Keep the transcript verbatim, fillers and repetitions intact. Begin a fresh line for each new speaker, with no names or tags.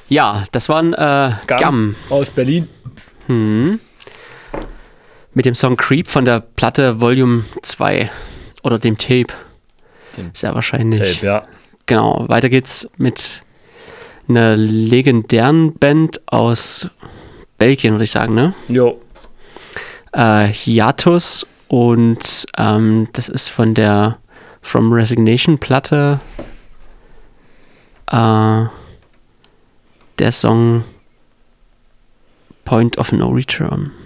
Ja, das waren äh,
Gam,
Gam.
aus Berlin.
Hm. Mit dem Song Creep von der Platte Volume zwei. Oder dem Tape.
Dem
Sehr wahrscheinlich.
Tape, ja.
Genau, weiter geht's mit einer legendären Band aus Belgien, würde ich sagen, ne?
Jo.
Äh, Hiatus und ähm, das ist von der From Resignation Platte äh, der Song Point of No Return.